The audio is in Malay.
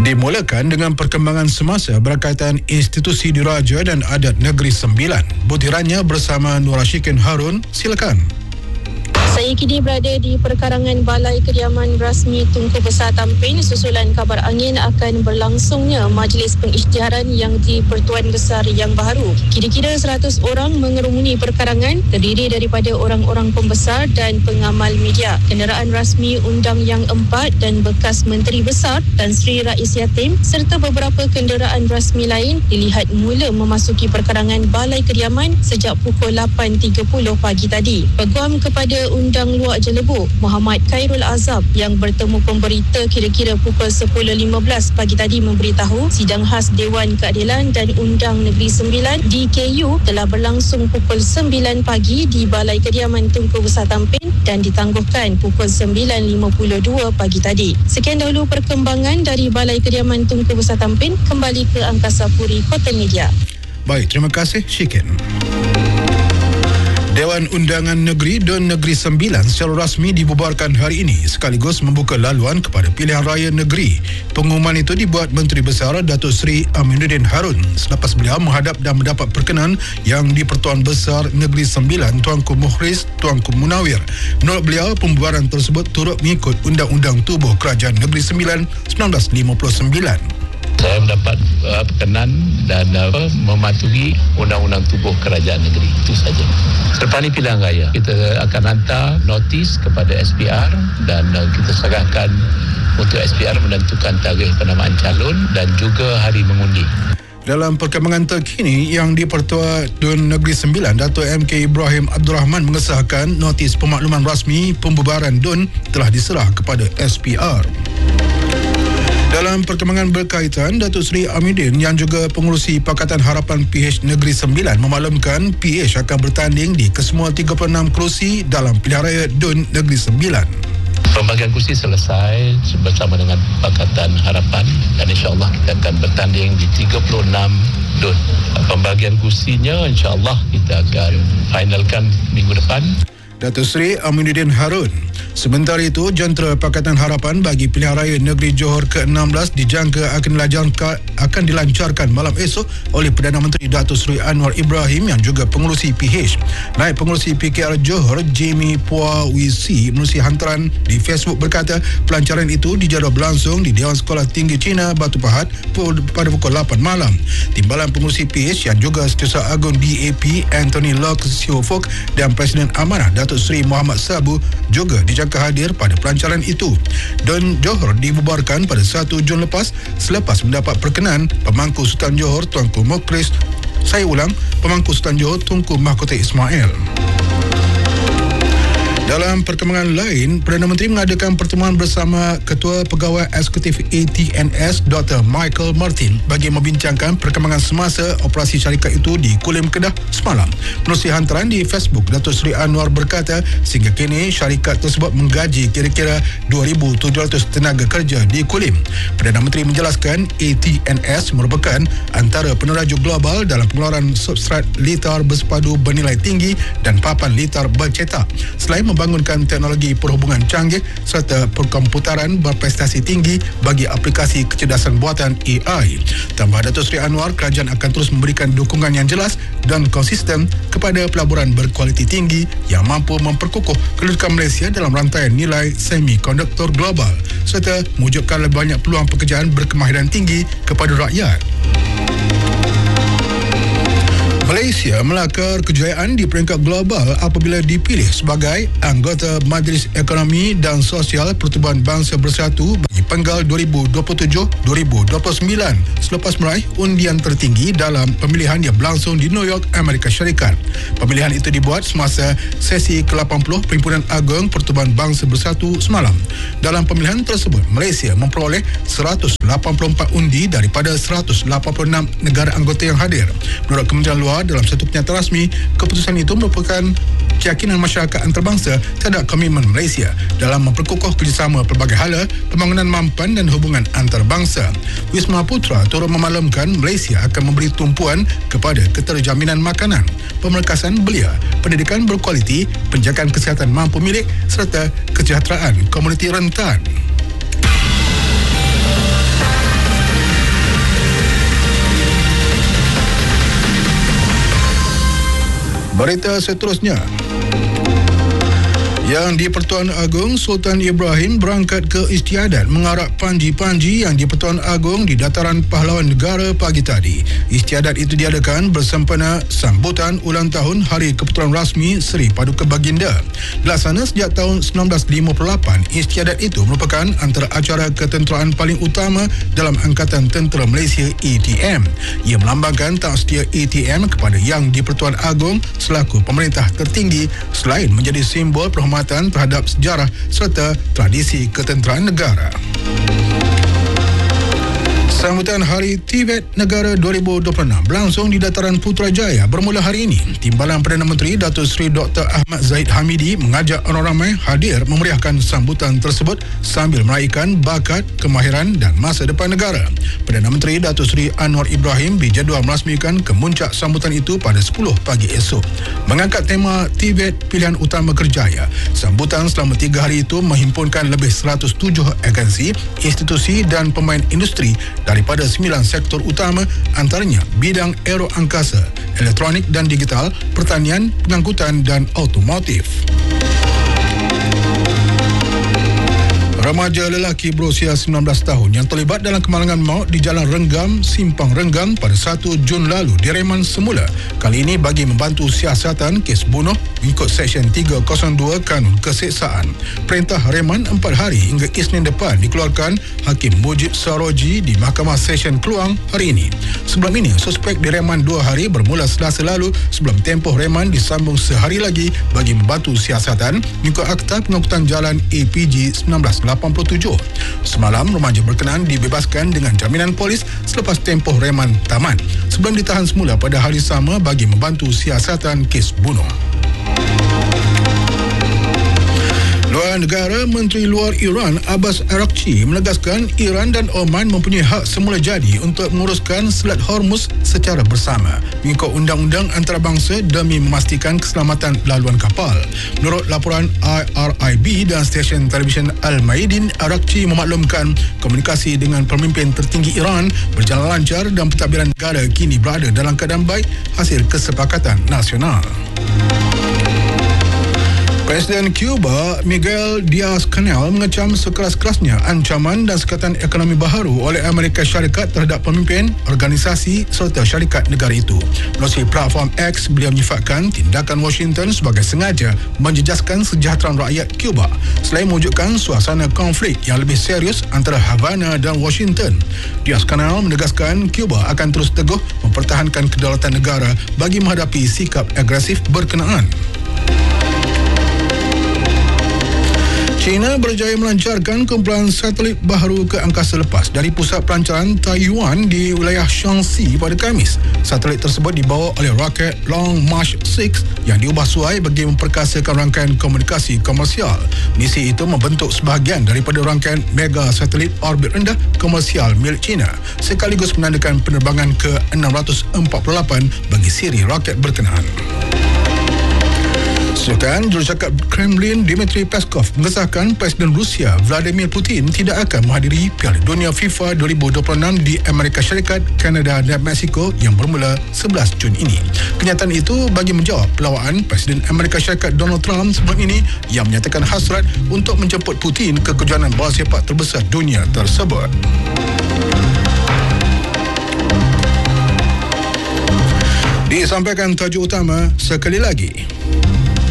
Dimulakan dengan perkembangan semasa berkaitan institusi diraja dan adat Negeri Sembilan. Butirannya bersama Nur Ashikin Harun, silakan. Saya kini berada di perkarangan Balai Kediaman Rasmi Tunku Besar Tampin susulan kabar angin akan berlangsungnya majlis pengisytiharan yang di-Pertuan Besar yang baru. Kira-kira 100 orang mengerumuni perkarangan terdiri daripada orang-orang pembesar dan pengamal media. Kenderaan rasmi undang yang 4 dan bekas Menteri Besar Tan Sri Rais Yatim serta beberapa kenderaan rasmi lain dilihat mula memasuki perkarangan Balai Kediaman sejak pukul 8.30 pagi tadi. Peguam kepada Undang Luak Jelebu, Muhammad Khairul Azab yang bertemu pemberita kira-kira pukul 10.15 pagi tadi memberitahu sidang khas Dewan Keadilan dan Undang Negeri Sembilan DKU telah berlangsung pukul 9 pagi di Balai Kediaman Tunku Besar Tampin dan ditangguhkan pukul 9.52 pagi tadi. Sekian dahulu perkembangan dari Balai Kediaman Tunku Besar Tampin. Kembali ke Angkasa Puri Kota Media. Baik, terima kasih Syikin. Dewan Undangan Negeri dan Negeri Sembilan secara rasmi dibubarkan hari ini sekaligus membuka laluan kepada pilihan raya negeri. Pengumuman itu dibuat Menteri Besar Datuk Seri Aminuddin Harun selepas beliau menghadap dan mendapat perkenan yang di-Pertuan Besar Negeri Sembilan Tuanku Mukhris Tuanku Munawir. Menurut beliau, pembubaran tersebut turut mengikut Undang-Undang Tubuh Kerajaan Negeri Sembilan 1959. Saya mendapat perkenan dan mematuhi Undang-Undang Tubuh Kerajaan Negeri. Itu saja. Selepas ini pilihan raya, kita akan hantar notis kepada SPR dan kita serahkan untuk SPR menentukan tarikh penamaan calon dan juga hari mengundi. Dalam perkembangan terkini yang di-Pertua Dun Negeri Sembilan, Datuk MK Ibrahim Abdul Rahman mengesahkan notis pemakluman rasmi pembubaran Dun telah diserah kepada SPR. Dalam perkembangan berkaitan, Datuk Seri Amidin yang juga pengurusi Pakatan Harapan PH Negeri Sembilan memaklumkan PH akan bertanding di kesemua 36 kerusi dalam pilihan raya Dun Negeri Sembilan. Pembagian kursi selesai bersama dengan Pakatan Harapan dan insya-Allah kita akan bertanding di 36 Dun. Pembagian kursinya insya-Allah kita akan finalkan minggu depan. Datuk Seri Aminuddin Harun. Sementara itu, jentera Pakatan Harapan bagi pilihan raya negeri Johor ke-16 dijangka akan dilancarkan malam esok oleh Perdana Menteri Datuk Seri Anwar Ibrahim yang juga pengurusi PH. Naib pengurusi PKR Johor, Jamie Pua Wisi, menerusi hantaran di Facebook berkata pelancaran itu dijadual berlangsung di Dewan Sekolah Tinggi Cina Batu Pahat pada pukul 8 malam. Timbalan pengurusi PH yang juga Setiausaha Agung DAP Anthony Lok Siofok dan Presiden Amanah Datuk Seri Muhammad Sabu juga dijangka hadir pada pelancaran itu. Dan Johor dibubarkan pada 1 Jun lepas selepas mendapat perkenan Pemangku Sultan Johor Tuanku Mukhris Pemangku Sultan Johor Tunku Mahkota Ismail. Dalam perkembangan lain, Perdana Menteri mengadakan pertemuan bersama Ketua Pegawai Eksekutif ATNS Dr. Michael Martin bagi membincangkan perkembangan semasa operasi syarikat itu di Kulim, Kedah semalam. Menerusi hantaran di Facebook, Datuk Seri Anwar berkata sehingga kini syarikat tersebut menggaji kira-kira 2,700 tenaga kerja di Kulim. Perdana Menteri menjelaskan ATNS merupakan antara peneraju global dalam pengeluaran substrat litar bersepadu bernilai tinggi dan papan litar bercetak. Selain membangunkan teknologi perhubungan canggih serta perkomputaran berprestasi tinggi bagi aplikasi kecerdasan buatan AI. Tambah Datuk Seri Anwar, kerajaan akan terus memberikan dukungan yang jelas dan konsisten kepada pelaburan berkualiti tinggi yang mampu memperkukuh kedudukan Malaysia dalam rantaian nilai semikonduktor global serta mewujudkan lebih banyak peluang pekerjaan berkemahiran tinggi kepada rakyat. Malaysia melakar kejayaan di peringkat global apabila dipilih sebagai anggota Majlis Ekonomi dan Sosial Pertubuhan Bangsa Bersatu bagi penggal 2027-2029 selepas meraih undian tertinggi dalam pemilihan yang berlangsung di New York, Amerika Syarikat. Pemilihan itu dibuat semasa sesi ke-80 Perhimpunan Agung Pertubuhan Bangsa Bersatu semalam. Dalam pemilihan tersebut, Malaysia memperoleh 184 undi daripada 186 negara anggota yang hadir. Menurut Kementerian Luar, dalam satu pernyataan rasmi, keputusan itu merupakan keyakinan masyarakat antarabangsa terhadap komitmen Malaysia dalam memperkukuh kerjasama pelbagai hala, pembangunan mampan dan hubungan antarabangsa. Wisma Putra turut memaklumkan Malaysia akan memberi tumpuan kepada keterjaminan makanan, pemerkasaan belia, pendidikan berkualiti, penjagaan kesihatan mampu milik serta kesejahteraan komuniti rentan. Berita seterusnya. Yang di-Pertuan Agong Sultan Ibrahim berangkat ke istiadat mengarak panji-panji yang di-Pertuan Agong di Dataran Pahlawan Negara pagi tadi. Istiadat itu diadakan bersempena sambutan ulang tahun Hari Keputusan Rasmi Seri Paduka Baginda. Dilaksana sejak tahun 1958, istiadat itu merupakan antara acara ketenteraan paling utama dalam Angkatan Tentera Malaysia ATM. Ia melambangkan tak setia ATM kepada Yang di-Pertuan Agong selaku pemerintah tertinggi selain menjadi simbol penghormatan terhadap sejarah serta tradisi ketenteraan negara. Sambutan Hari Tibet Negara 2026 berlangsung di Dataran Putrajaya bermula hari ini. Timbalan Perdana Menteri Datuk Seri Dr. Ahmad Zahid Hamidi mengajak orang ramai hadir memeriahkan sambutan tersebut sambil meraihkan bakat, kemahiran dan masa depan negara. Perdana Menteri Datuk Seri Anwar Ibrahim berjadual merasmikan kemuncak sambutan itu pada 10 pagi esok. Mengangkat tema Tibet Pilihan Utama Kerjaya, sambutan selama 3 hari itu menghimpunkan lebih 107 agensi, institusi dan pemain industri daripada 9 sektor utama, antaranya bidang aero angkasa, elektronik dan digital, pertanian, pengangkutan dan automotif. Remaja lelaki berusia 19 tahun yang terlibat dalam kemalangan maut di Jalan Renggam, Simpang Renggam pada 1 Jun lalu direman semula. Kali ini bagi membantu siasatan kes bunuh mengikut Seksyen 302 Kanun Keseksaan. Perintah reman 4 hari hingga Isnin depan dikeluarkan Hakim Mujib Saroji di Mahkamah Sesyen Keluang hari ini. Sebelum ini, suspek direman 2 hari bermula Selasa lalu sebelum tempoh reman disambung sehari lagi bagi membantu siasatan mengikut Akta Pengangkutan Jalan APG 1987. Semalam, remaja berkenaan dibebaskan dengan jaminan polis selepas tempoh reman tamat sebelum ditahan semula pada hari sama bagi membantu siasatan kes bunuh. Luar negara, Menteri Luar Iran Abbas Araghchi menegaskan Iran dan Oman mempunyai hak semula jadi untuk menguruskan Selat Hormuz secara bersama mengikut undang-undang antarabangsa demi memastikan keselamatan laluan kapal. Menurut laporan IRIB dan stesen televisyen Al-Maidin, Araghchi memaklumkan komunikasi dengan pemimpin tertinggi Iran berjalan lancar dan pentadbiran negara kini berada dalam keadaan baik hasil kesepakatan nasional. Presiden Cuba Miguel Diaz-Canel mengecam sekeras-kerasnya ancaman dan sekatan ekonomi baharu oleh Amerika Syarikat terhadap pemimpin, organisasi serta syarikat negara itu. Melalui platform X, beliau menyifatkan tindakan Washington sebagai sengaja menjejaskan sejahteraan rakyat Cuba selain mewujudkan suasana konflik yang lebih serius antara Havana dan Washington. Diaz-Canel menegaskan Cuba akan terus teguh mempertahankan kedaulatan negara bagi menghadapi sikap agresif berkenaan. China berjaya melancarkan kumpulan satelit baharu ke angkasa lepas dari pusat pelancaran Taiwan di wilayah Shaanxi pada Khamis. Satelit tersebut dibawa oleh roket Long March 6 yang diubah suai bagi memperkasakan rangkaian komunikasi komersial. Misi itu membentuk sebahagian daripada rangkaian mega satelit orbit rendah komersial milik China, sekaligus menandakan penerbangan ke-648 bagi siri roket berkenaan. Sesukan, jurucakap Kremlin Dmitry Peskov mengesahkan Presiden Rusia Vladimir Putin tidak akan menghadiri Piala Dunia FIFA 2026 di Amerika Syarikat, Kanada dan Mexico yang bermula 11 Jun ini. Kenyataan itu bagi menjawab pelawaan Presiden Amerika Syarikat Donald Trump sebelum ini yang menyatakan hasrat untuk menjemput Putin ke kejohanan bola sepak terbesar dunia tersebut. Disampaikan tajuk utama sekali lagi.